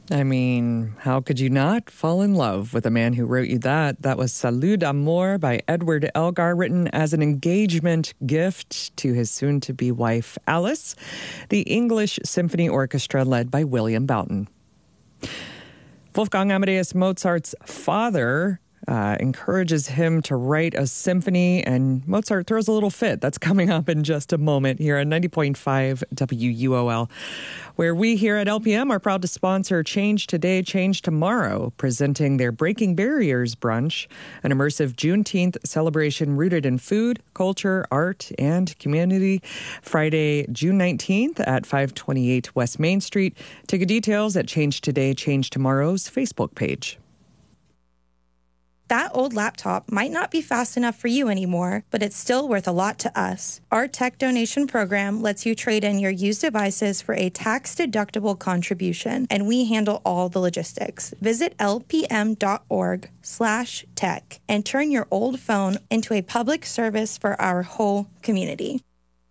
I mean, how could you not fall in love with a man who wrote you that? That was Salud Amor by Edward Elgar, written as an engagement gift to his soon-to-be wife, Alice. The English Symphony Orchestra, led by William Boughton. Wolfgang Amadeus Mozart's father encourages him to write a symphony, and Mozart throws a little fit. That's coming up in just a moment here on 90.5 WUOL, where we here at LPM are proud to sponsor Change Today, Change Tomorrow, presenting their Breaking Barriers Brunch, an immersive Juneteenth celebration rooted in food, culture, art, and community. Friday, June 19th at 528 West Main Street. Ticket details at Change Today, Change Tomorrow's Facebook page. That old laptop might not be fast enough for you anymore, but it's still worth a lot to us. Our tech donation program lets you trade in your used devices for a tax-deductible contribution, and we handle all the logistics. Visit lpm.org/tech and turn your old phone into a public service for our whole community.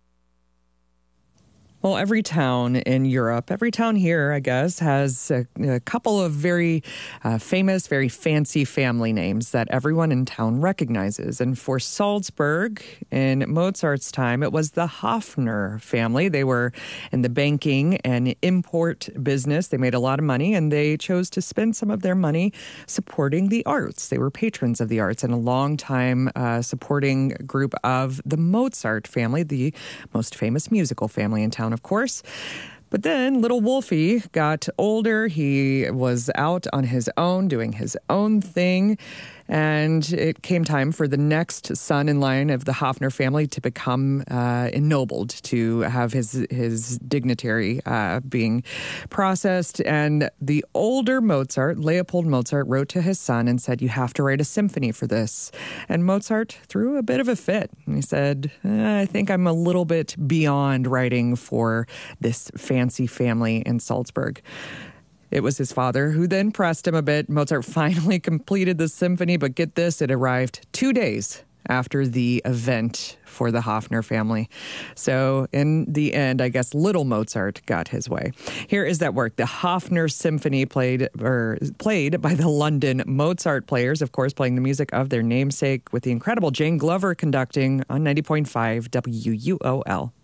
Well, every town in Europe, every town here, I guess, has a couple of very famous, very fancy family names that everyone in town recognizes. And for Salzburg, in Mozart's time, it was the Hofner family. They were in the banking and import business. They made a lot of money, and they chose to spend some of their money supporting the arts. They were patrons of the arts, and a long-time supporting group of the Mozart family, the most famous musical family in town, of course. But then little Wolfie got older. He was out on his own, doing his own thing. And it came time for the next son in line of the Hofner family to become ennobled, to have his dignitary being processed. And the older Mozart, Leopold Mozart, wrote to his son and said, "You have to write a symphony for this." And Mozart threw a bit of a fit. He said, "I think I'm a little bit beyond writing for this fancy family in Salzburg." It was his father who then pressed him a bit. Mozart finally completed the symphony, but get this, it arrived 2 days after the event for the Hofner family. So in the end, I guess little Mozart got his way. Here is that work, the Hofner Symphony, played by the London Mozart Players, of course, playing the music of their namesake, with the incredible Jane Glover conducting on 90.5 WUOL.